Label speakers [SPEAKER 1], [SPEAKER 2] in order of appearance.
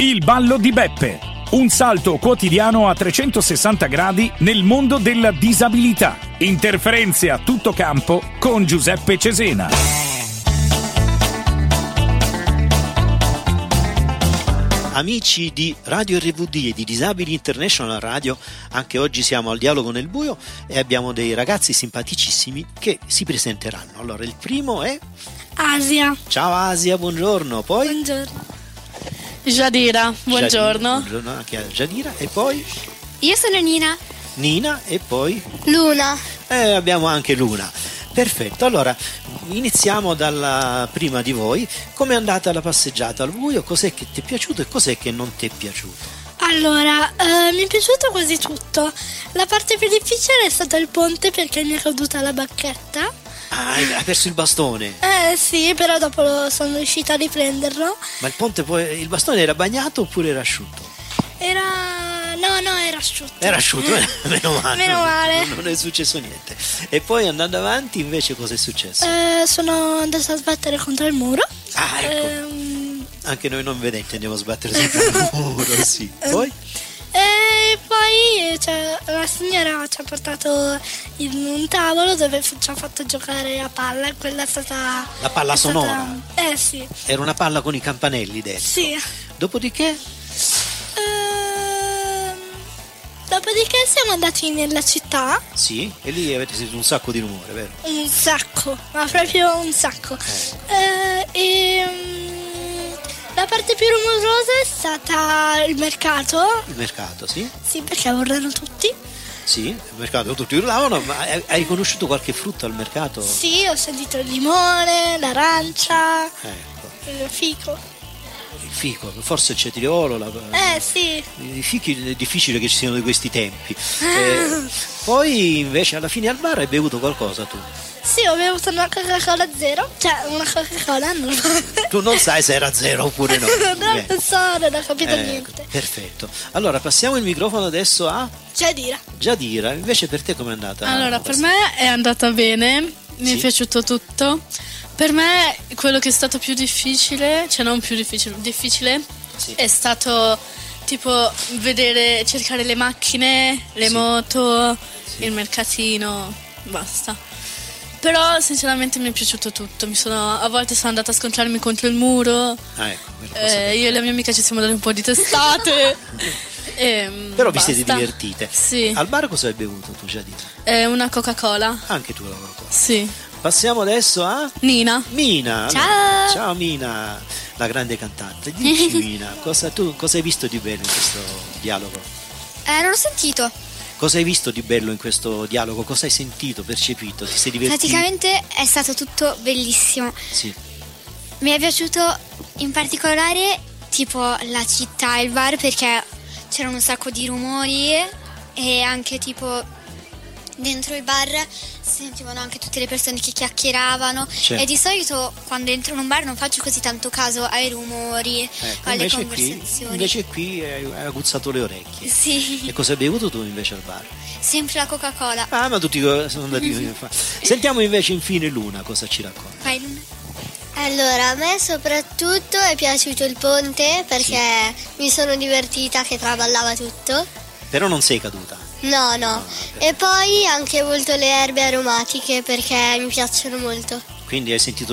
[SPEAKER 1] Il ballo di Beppe. Un salto quotidiano a 360 gradi nel mondo della disabilità. Interferenze a tutto campo con Giuseppe Cesena.
[SPEAKER 2] Amici di Radio RVD e di Disabili International Radio, anche oggi siamo al Dialogo nel Buio e abbiamo dei ragazzi simpaticissimi che si presenteranno. Allora, il primo è
[SPEAKER 3] Asia.
[SPEAKER 2] Ciao Asia, buongiorno. Poi
[SPEAKER 3] Buongiorno.
[SPEAKER 4] Jadira, buongiorno.
[SPEAKER 2] Buongiorno anche a Jadira. E poi
[SPEAKER 3] Io sono Nina.
[SPEAKER 2] Nina. E poi
[SPEAKER 3] Luna.
[SPEAKER 2] abbiamo anche Luna. Perfetto, allora iniziamo dalla prima di voi. Com'è andata la passeggiata al buio? Cos'è che ti è piaciuto e cos'è che non ti è piaciuto?
[SPEAKER 3] Allora, mi è piaciuto quasi tutto. La parte più difficile è stato il ponte perché mi è caduta la bacchetta.
[SPEAKER 2] Ah, hai perso il bastone.
[SPEAKER 3] Sì, però dopo sono riuscita a riprenderlo.
[SPEAKER 2] Ma il ponte poi, il bastone era bagnato oppure era asciutto?
[SPEAKER 3] No, era asciutto.
[SPEAKER 2] Era asciutto, meno male.
[SPEAKER 3] Meno male.
[SPEAKER 2] Non è successo niente. E poi andando avanti invece cosa è successo?
[SPEAKER 3] Sono andata a sbattere contro il muro.
[SPEAKER 2] Ah, ecco. Anche noi non vedenti andiamo a sbattere sempre il muro, sì. Poi?
[SPEAKER 3] E poi la signora ci ha portato in un tavolo dove ci ha fatto giocare a palla e quella è stata...
[SPEAKER 2] La palla sonora?
[SPEAKER 3] Sì.
[SPEAKER 2] Era una palla con i campanelli dentro?
[SPEAKER 3] Sì.
[SPEAKER 2] Dopodiché?
[SPEAKER 3] Dopodiché siamo andati nella città.
[SPEAKER 2] Sì, e lì avete sentito un sacco di rumore, vero?
[SPEAKER 3] Un sacco, ma proprio un sacco. La parte più rumorosa è stata il mercato.
[SPEAKER 2] Il mercato, sì?
[SPEAKER 3] Sì, perché urlano tutti.
[SPEAKER 2] Sì, il mercato tutti urlavano, ma hai conosciuto qualche frutto al mercato?
[SPEAKER 3] Sì, ho sentito il limone, l'arancia,
[SPEAKER 2] Ecco.
[SPEAKER 3] il fico.
[SPEAKER 2] Il fico, forse il cetriolo.
[SPEAKER 3] Sì.
[SPEAKER 2] I fichi è difficile che ci siano di questi tempi. Poi invece alla fine al bar hai bevuto qualcosa tu?
[SPEAKER 3] Sì, ho bevuto una Coca-Cola zero. Cioè, una Coca-Cola normale.
[SPEAKER 2] Tu non sai se era zero oppure no.
[SPEAKER 3] Non ho capito niente.
[SPEAKER 2] Perfetto. Allora passiamo il microfono adesso a Jadira. Invece per te com'è andata?
[SPEAKER 4] Allora, per me è andata bene, mi è piaciuto tutto. Per me quello che è stato più difficile, cioè non più difficile,
[SPEAKER 2] sì,
[SPEAKER 4] è stato tipo cercare le macchine, le moto, il mercatino, basta. Però sinceramente mi è piaciuto tutto, a volte sono andata a scontrarmi contro il muro, io e la mia amica ci siamo dati un po' di testate.
[SPEAKER 2] Però vi siete divertite.
[SPEAKER 4] Sì.
[SPEAKER 2] Al bar cosa hai bevuto tu, Jadira?
[SPEAKER 4] Una Coca-Cola.
[SPEAKER 2] Anche tu la Coca-Cola?
[SPEAKER 4] Sì.
[SPEAKER 2] Passiamo adesso a
[SPEAKER 4] Nina.
[SPEAKER 2] Mina.
[SPEAKER 3] Ciao.
[SPEAKER 2] Ciao Mina, la grande cantante. Dici Mina, cosa hai visto di bello in questo dialogo?
[SPEAKER 3] Non ho sentito.
[SPEAKER 2] Cosa hai visto di bello in questo dialogo? Cosa hai sentito, percepito? Ti sei divertito?
[SPEAKER 5] Praticamente è stato tutto bellissimo.
[SPEAKER 2] Sì.
[SPEAKER 5] Mi è piaciuto in particolare tipo la città e il bar perché c'erano un sacco di rumori e anche tipo dentro il bar si sentivano anche tutte le persone che chiacchieravano.
[SPEAKER 2] Certo.
[SPEAKER 5] E di solito quando entro in un bar non faccio così tanto caso ai rumori, alle conversazioni.
[SPEAKER 2] Invece qui hai aguzzato le orecchie.
[SPEAKER 5] Sì.
[SPEAKER 2] E cosa hai bevuto tu invece al bar?
[SPEAKER 5] Sempre la Coca-Cola.
[SPEAKER 2] Ah, ma tutti sono andati. Sentiamo invece infine Luna cosa ci racconta.
[SPEAKER 5] Vai, Luna.
[SPEAKER 6] Allora, a me soprattutto è piaciuto il ponte perché mi sono divertita che traballava tutto.
[SPEAKER 2] Però non sei caduta?
[SPEAKER 6] No. E poi anche molto le erbe aromatiche perché mi piacciono molto.
[SPEAKER 2] Quindi hai sentito